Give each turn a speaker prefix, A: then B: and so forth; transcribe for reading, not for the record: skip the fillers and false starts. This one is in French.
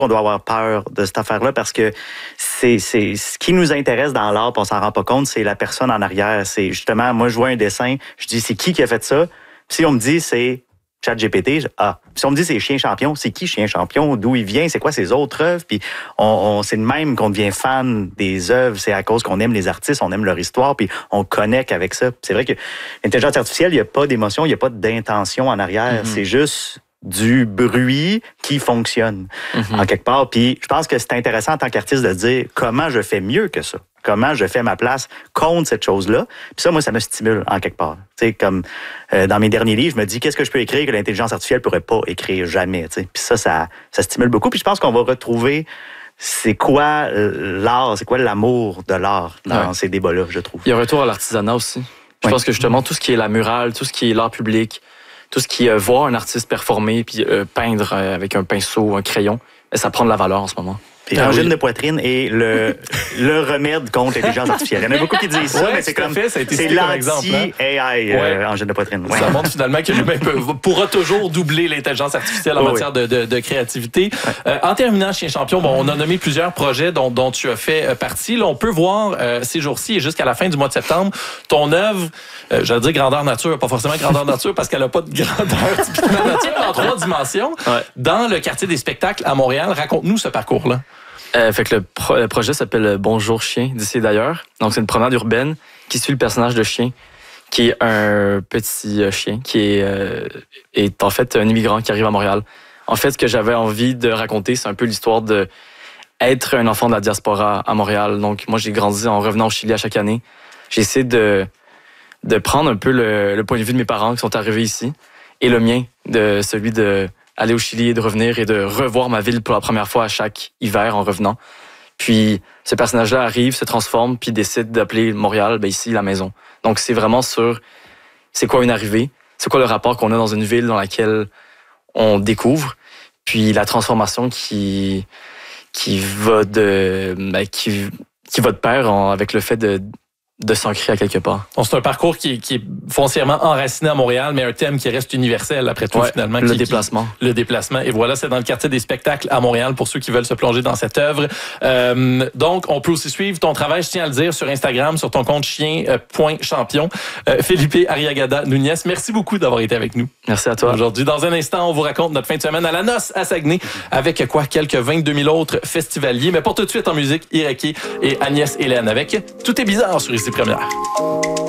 A: on doit avoir peur de cette affaire-là parce que c'est ce qui nous intéresse dans l'art, puis on s'en rend pas compte, c'est la personne en arrière. C'est justement, moi, je vois un dessin, je dis, c'est qui a fait ça? Puis si on me dit, c'est ChatGPT, si on me dit c'est Chien Champion, c'est qui Chien Champion? D'où il vient? C'est quoi ses autres œuvres? Puis c'est de même qu'on devient fan des œuvres. C'est à cause qu'on aime les artistes, on aime leur histoire, puis on connecte avec ça. Puis c'est vrai que l'intelligence artificielle, il n'y a pas d'émotion, il n'y a pas d'intention en arrière. C'est juste du bruit qui fonctionne en quelque part. Puis je pense que c'est intéressant en tant qu'artiste de dire comment je fais mieux que ça. Comment je fais ma place contre cette chose-là. Puis ça, moi, ça me stimule en quelque part. Tu sais, comme dans mes derniers livres, je me dis qu'est-ce que je peux écrire que l'intelligence artificielle pourrait pas écrire jamais. Tu sais. Puis ça stimule beaucoup. Puis je pense qu'on va retrouver c'est quoi l'art, c'est quoi l'amour de l'art dans ces débats-là, je trouve.
B: Il y a un retour à l'artisanat aussi. Je pense que justement, tout ce qui est la murale, tout ce qui est l'art public, tout ce qui est voir un artiste performer puis peindre avec un pinceau, un crayon, ça prend de la valeur en ce moment.
A: Puis angine de poitrine est le remède contre l'intelligence artificielle. Il y en a beaucoup qui disent ça, mais c'est comme c'est l'anti-AI, angine de poitrine.
C: Ça montre finalement que l'humain pourra toujours doubler l'intelligence artificielle en matière de créativité. En terminant, Chien Champion, on a nommé plusieurs projets dont tu as fait partie. Là, on peut voir ces jours-ci et jusqu'à la fin du mois de septembre ton œuvre, j'allais dire grandeur nature, pas forcément grandeur nature parce qu'elle n'a pas de grandeur typiquement nature, en 3 dimensions, dans le quartier des spectacles à Montréal. Raconte-nous ce parcours-là.
B: Fait que le projet s'appelle Bonjour Chien, d'ici et d'ailleurs. Donc, c'est une promenade urbaine qui suit le personnage de Chien, qui est un petit chien qui est en fait un immigrant qui arrive à Montréal. En fait, ce que j'avais envie de raconter, c'est un peu l'histoire d'être un enfant de la diaspora à Montréal. Donc, moi, j'ai grandi en revenant au Chili à chaque année. J'ai essayé de prendre un peu le point de vue de mes parents qui sont arrivés ici et le mien, de celui de aller au Chili et de revenir et de revoir ma ville pour la première fois à chaque hiver en revenant. Puis ce personnage-là arrive, se transforme, puis décide d'appeler Montréal, ici, la maison. Donc c'est vraiment sur c'est quoi une arrivée, c'est quoi le rapport qu'on a dans une ville dans laquelle on découvre, puis la transformation qui va de pair avec le fait de s'ancrer à quelque part.
C: Donc, c'est un parcours qui est foncièrement enraciné à Montréal, mais un thème qui reste universel, après tout, finalement.
B: Le déplacement.
C: Le déplacement. Et voilà, c'est dans le quartier des spectacles à Montréal, pour ceux qui veulent se plonger dans cette œuvre. Donc, on peut aussi suivre ton travail, je tiens à le dire, sur Instagram, sur ton compte chien.champion. Felipe Arriagada Núñez, merci beaucoup d'avoir été avec nous.
B: Merci à toi.
C: Aujourd'hui, dans un instant, on vous raconte notre fin de semaine à la noce à Saguenay, avec quelques 22 000 autres festivaliers. Mais pour tout de suite, en musique, Ireki et Agnès Hélène avec Tout est bizarre sur Ici Première.